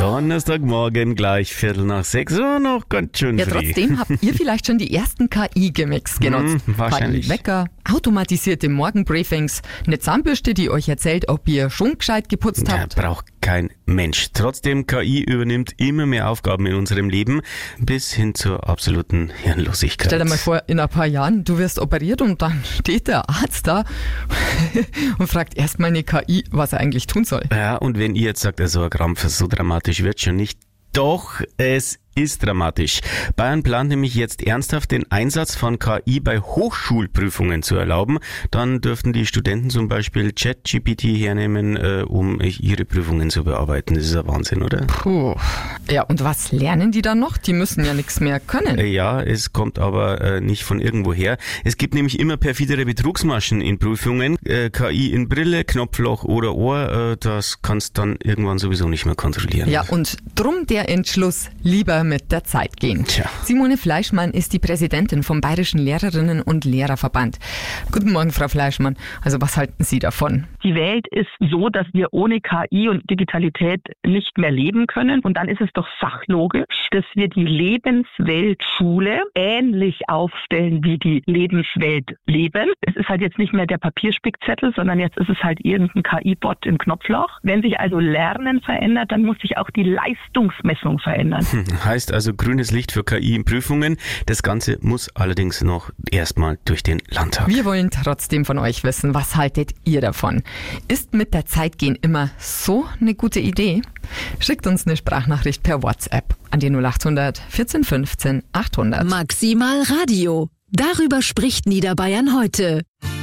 Donnerstagmorgen gleich 5:45. Oh, noch ganz schön Ja, früh. trotzdem habt ihr vielleicht schon die ersten KI-Gimmicks genutzt. Wahrscheinlich. KI-Wecker, automatisierte Morgenbriefings, eine Zahnbürste, die euch erzählt, ob ihr schon gescheit geputzt Ja, habt. braucht kein Mensch. Trotzdem, KI übernimmt immer mehr Aufgaben in unserem Leben, bis hin zur absoluten Hirnlosigkeit. Stell dir mal vor, in ein paar Jahren, du wirst operiert und dann steht der Arzt da und fragt erstmal eine KI, was er eigentlich tun soll. Ja, und wenn ihr jetzt sagt, also ein Krampf, so dramatisch wird schon nicht. Doch, es ist dramatisch. Bayern plant nämlich jetzt ernsthaft den Einsatz von KI bei Hochschulprüfungen zu erlauben. Dann dürften die Studenten zum Beispiel ChatGPT hernehmen, um ihre Prüfungen zu bearbeiten. Das ist ein Wahnsinn, oder? Puh. Ja, und was lernen die dann noch? Die müssen ja nichts mehr können. Ja, es kommt aber nicht von irgendwo her. Es gibt nämlich immer perfidere Betrugsmaschen in Prüfungen. KI in Brille, Knopfloch oder Ohr, das kannst dann irgendwann sowieso nicht mehr kontrollieren. Ja, und drum der Entschluss, lieber mit der Zeit gehen. Tja. Simone Fleischmann ist die Präsidentin vom Bayerischen Lehrerinnen- und Lehrerverband. Guten Morgen, Frau Fleischmann. Also was halten Sie davon? Die Welt ist so, dass wir ohne KI und Digitalität nicht mehr leben können. Und dann ist es doch sachlogisch, dass wir die Lebensweltschule ähnlich aufstellen wie die Lebenswelt Leben. Es ist halt jetzt nicht mehr der Papierspickzettel, sondern jetzt ist es halt irgendein KI-Bot im Knopfloch. Wenn sich also Lernen verändert, dann muss sich auch die Leistungsmessung verändern. Heißt also grünes Licht für KI in Prüfungen. Das Ganze muss allerdings noch erstmal durch den Landtag. Wir wollen trotzdem von euch wissen, was haltet ihr davon? Ist mit der Zeit gehen immer so eine gute Idee? Schickt uns eine Sprachnachricht per WhatsApp an die 0800 14 15 800. Maximal Radio. Darüber spricht Niederbayern heute.